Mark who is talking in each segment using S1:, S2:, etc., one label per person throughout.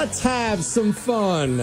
S1: Let's have some fun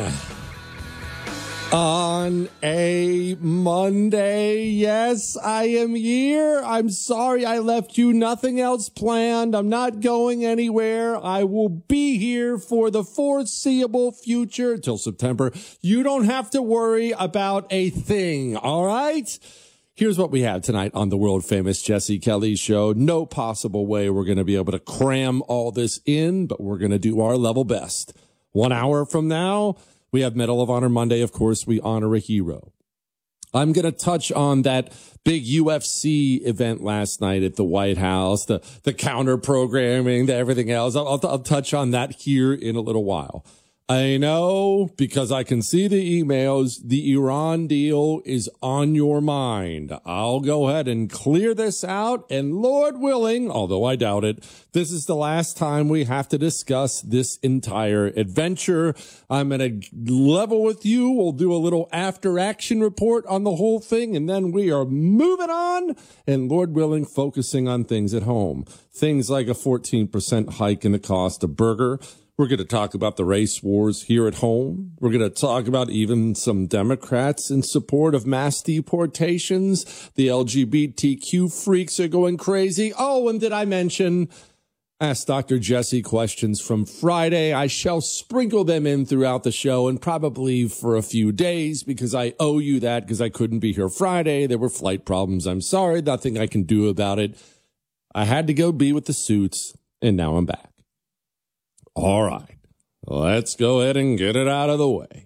S1: on a Monday. Yes, I am here. I'm sorry I left you nothing else planned. I'm not going anywhere. I will be here for the foreseeable future till September. You don't have to worry about a thing, all right? Here's what we have tonight on the world-famous Jesse Kelly Show. No possible way we're going to be able to cram all this in, but we're going to do our level best. 1 hour from now, we have Medal of Honor Monday. Of course, we honor a hero. I'm going to touch on that big UFC event last night at the White House, the counter-programming, the everything else. I'll touch on that here in a little while. I know, because I can see the emails, the Iran deal is on your mind. I'll go ahead and clear this out, and Lord willing, although I doubt it, this is the last time we have to discuss this entire adventure. I'm going to level with you. We'll do a little after-action report on the whole thing, and then we are moving on, and Lord willing, focusing on things at home. Things like a 14% hike in the cost of burger. We're going to talk about the race wars here at home. We're going to talk about even some Democrats in support of mass deportations. The LGBTQ freaks are going crazy. Oh, and did I mention, Ask Dr. Jesse questions from Friday? I shall sprinkle them in throughout the show and probably for a few days because I owe you that because I couldn't be here Friday. There were flight problems. I'm sorry. Nothing I can do about it. I had to go be with the suits, and now I'm back. All right, let's go ahead and get it out of the way.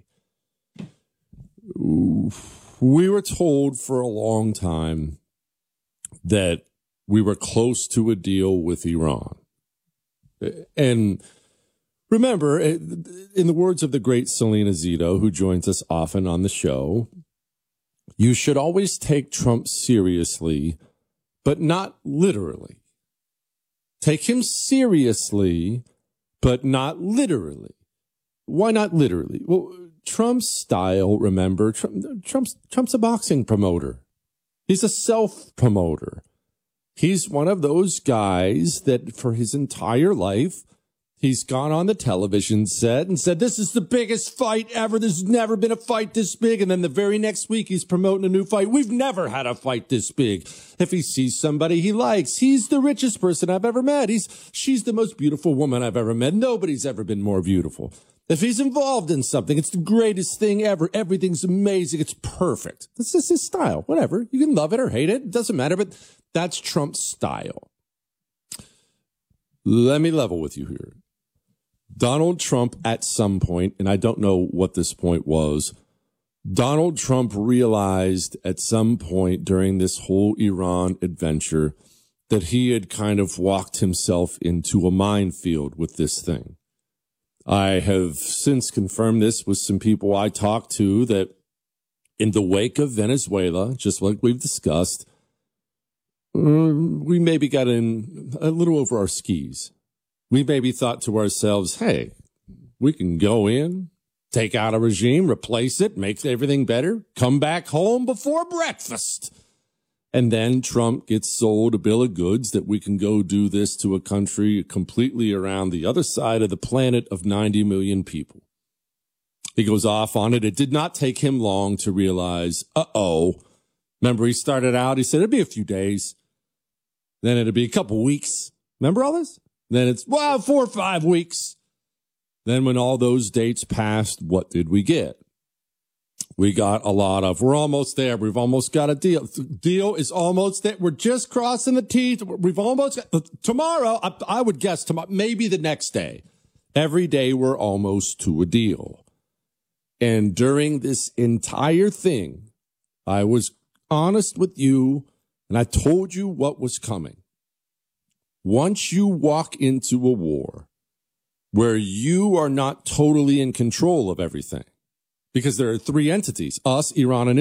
S1: We were told for a long time that we were close to a deal with Iran. And remember, in the words of the great Selena Zito, who joins us often on the show, you should always take Trump seriously, but not literally. Take him seriously, but not literally. Why not literally? Well, Trump's style, remember, Trump's a boxing promoter. He's a self-promoter. He's one of those guys that for his entire life, he's gone on the television set and said, this is the biggest fight ever. There's never been a fight this big. And then the very next week, he's promoting a new fight. We've never had a fight this big. If he sees somebody he likes, he's the richest person I've ever met. She's the most beautiful woman I've ever met. Nobody's ever been more beautiful. If he's involved in something, it's the greatest thing ever. Everything's amazing. It's perfect. That's just his style. Whatever. You can love it or hate it. It doesn't matter, but that's Trump's style. Let me level with you here. Donald Trump at some point, and I don't know what this point was, Donald Trump realized at some point during this whole Iran adventure that he had kind of walked himself into a minefield with this thing. I have since confirmed this with some people I talked to that in the wake of Venezuela, just like we've discussed, we maybe got in a little over our skis. We maybe thought to ourselves, hey, we can go in, take out a regime, replace it, make everything better, come back home before breakfast. And then Trump gets sold a bill of goods that we can go do this to a country completely around the other side of the planet of 90 million people. He goes off on it. It did not take him long to realize, remember he started out, he said it'd be a few days. Then it'd be a couple weeks. Remember all this? Then it's, 4 or 5 weeks. Then when all those dates passed, what did we get? We got a lot of, we're almost there. We've almost got a deal. Deal is almost there. We're just crossing the T's. We've almost got, tomorrow, I would guess tomorrow, maybe the next day. Every day we're almost to a deal. And during this entire thing, I was honest with you and I told you what was coming. Once you walk into a war where you are not totally in control of everything, because there are 3 entities, us, Iran, and